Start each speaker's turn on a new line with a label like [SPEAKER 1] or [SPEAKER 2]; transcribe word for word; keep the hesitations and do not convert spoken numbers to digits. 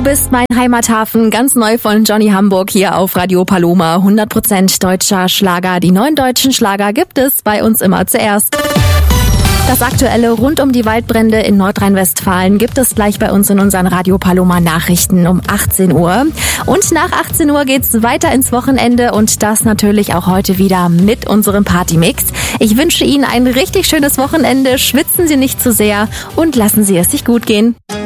[SPEAKER 1] Du bist mein Heimathafen, ganz neu von Johnny Hamburg hier auf Radio Paloma. hundert Prozent deutscher Schlager. Die neuen deutschen Schlager gibt es bei uns immer zuerst. Das Aktuelle rund um die Waldbrände in Nordrhein-Westfalen gibt es gleich bei uns in unseren Radio Paloma Nachrichten um achtzehn Uhr. Und nach achtzehn Uhr geht's weiter ins Wochenende und das natürlich auch heute wieder mit unserem Partymix. Ich wünsche Ihnen ein richtig schönes Wochenende, schwitzen Sie nicht zu sehr und lassen Sie es sich gut gehen.